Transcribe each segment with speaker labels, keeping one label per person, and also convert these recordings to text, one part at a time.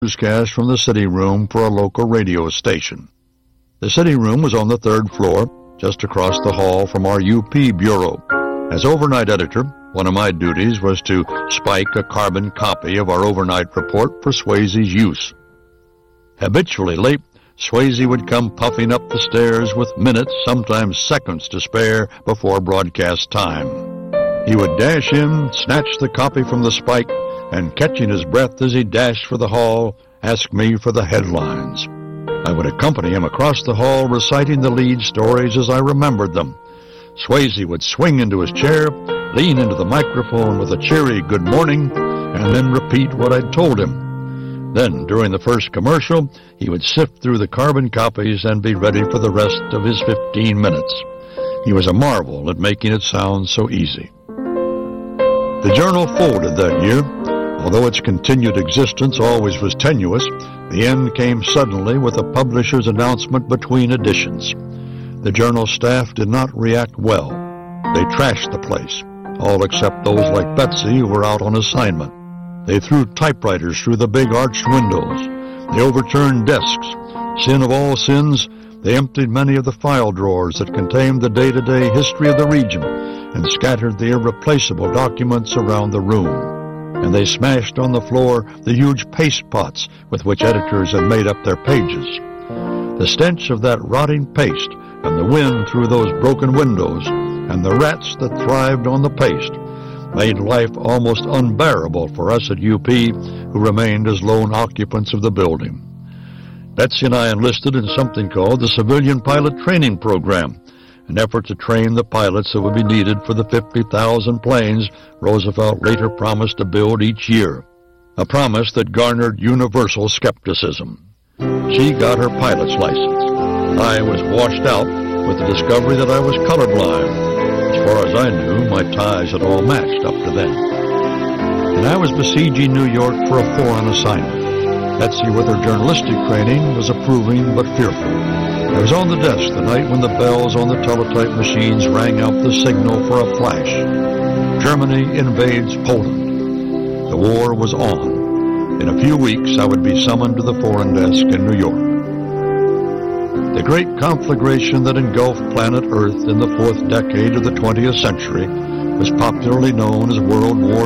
Speaker 1: newscast from the city room for a local radio station. The city room was on the third floor, just across the hall from our UP bureau. As overnight editor, one of my duties was to spike a carbon copy of our overnight report for Swayze's use. Habitually late, Swayze would come puffing up the stairs with minutes, sometimes seconds to spare before broadcast time. He would dash in, snatch the copy from the spike, and catching his breath as he dashed for the hall, ask me for the headlines. I would accompany him across the hall reciting the lead stories as I remembered them. Swayze would swing into his chair, lean into the microphone with a cheery good morning, and then repeat what I'd told him. Then, during the first commercial, he would sift through the carbon copies and be ready for the rest of his 15 minutes. He was a marvel at making it sound so easy. The Journal folded that year. Although its continued existence always was tenuous, the end came suddenly with the publisher's announcement between editions. The Journal staff did not react well. They trashed the place, all except those like Betsy who were out on assignment. They threw typewriters through the big arched windows. They overturned desks. Sin of all sins, they emptied many of the file drawers that contained the day-to-day history of the region and scattered the irreplaceable documents around the room. And they smashed on the floor the huge paste pots with which editors had made up their pages. The stench of that rotting paste and the wind through those broken windows and the rats that thrived on the paste made life almost unbearable for us at UP, who remained as lone occupants of the building. Betsy and I enlisted in something called the Civilian Pilot Training Program, an effort to train the pilots that would be needed for the 50,000 planes Roosevelt later promised to build each year, a promise that garnered universal skepticism. She got her pilot's license. I was washed out with the discovery that I was colorblind. As far as I knew, my ties had all matched up to then. And I was besieging New York for a foreign assignment. Betsy, with her journalistic training, was approving but fearful. I was on the desk the night when the bells on the teletype machines rang out the signal for a flash. Germany invades Poland. The war was on. In a few weeks, I would be summoned to the foreign desk in New York. The great conflagration that engulfed planet Earth in the fourth decade of the 20th century was popularly known as World War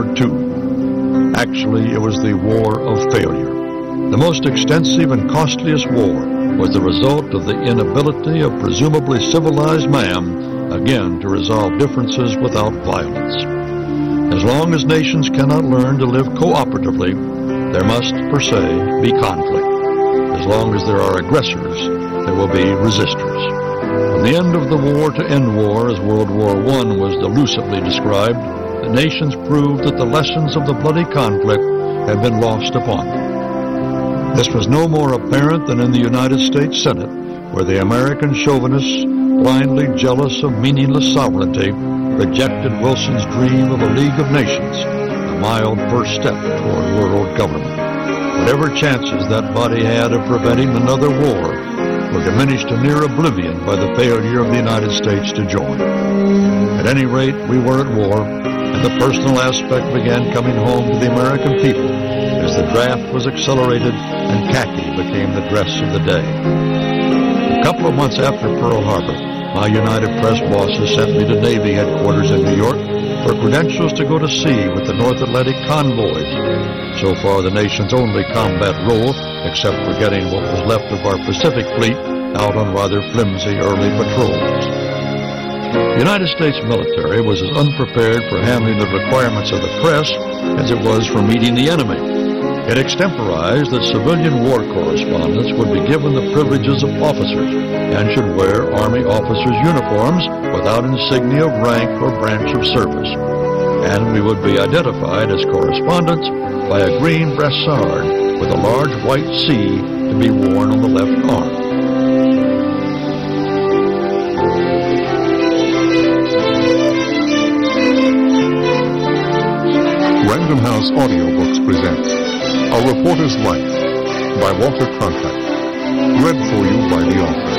Speaker 1: II. Actually, it was the War of Failure. The most extensive and costliest war was the result of the inability of presumably civilized man, again, to resolve differences without violence. As long as nations cannot learn to live cooperatively, there must, per se, be conflict. As long as there are aggressors, there will be resistors. From the end of the war to end war, as World War I was delusively described, the nations proved that the lessons of the bloody conflict had been lost upon them. This was no more apparent than in the United States Senate, where the American chauvinists, blindly jealous of meaningless sovereignty, rejected Wilson's dream of a League of Nations, a mild first step toward world government. Whatever chances that body had of preventing another war were diminished to near oblivion by the failure of the United States to join. At any rate, we were at war, and the personal aspect began coming home to the American people as the draft was accelerated and khaki became the dress of the day. A couple of months after Pearl Harbor, my United Press bosses sent me to Navy headquarters in New York for credentials to go to sea with the North Atlantic convoys, so far the nation's only combat role, except for getting what was left of our Pacific fleet out on rather flimsy early patrols. The United States military was as unprepared for handling the requirements of the press as it was for meeting the enemy. It extemporized that civilian war correspondents would be given the privileges of officers and should wear Army officers' uniforms without insignia of rank or branch of service. And we would be identified as correspondents by a green brassard with a large white C to be worn on the left arm.
Speaker 2: Random House Audiobooks presents A Reporter's Life by Walter Cronkite, read for you by the author.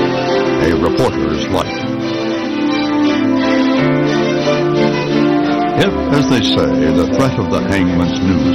Speaker 2: A Reporter's Life.
Speaker 1: If, as they say, the threat of the hangman's noose